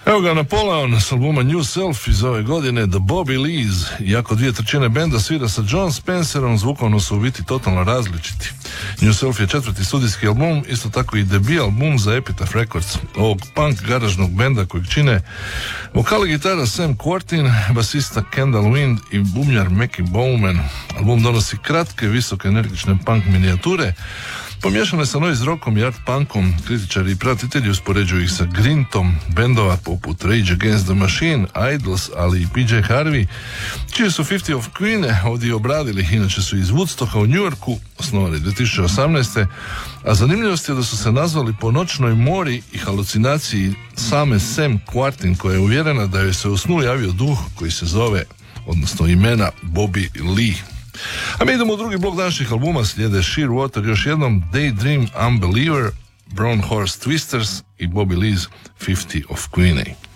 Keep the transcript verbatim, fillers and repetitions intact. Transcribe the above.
Evo ga Napoleon s albuma New Self iz ove godine, The Bobby Lees. Iako dvije trećine benda svira sa John Spencerom, zvukovno su u biti totalno različiti. New Self je četvrti studijski album, isto tako i debut album za Epitaph Records, ovog punk garažnog benda kojeg čine vokal i gitara Sam Quartin, basista Kendall Wind i bubnjar Mackie Bowman. Album donosi kratke, visoke, energične punk minijature, pomiješane sa noise rockom i art punkom. Kritičari i pratitelji uspoređuju ih sa grintom bendova poput Rage Against the Machine, Idols, ali i P J Harvey, čije su Fifty of Queen ovdje obradili. Inače su iz Woodstocka u New Yorku, osnovali dvije tisuće osamnaeste. A zanimljivost je da su se nazvali po noćnoj mori i halucinaciji same Sam Quartin, koja je uvjerena da joj se u snu javio duh koji se zove, odnosno imena, Bobby Lee. A mi idemo u drugi blok današnjih albuma, slijede Shearwater, još jednom Daydream, Unbeliever, Brown Horse Twisters i Bobby Lee's Fifty of Queenie.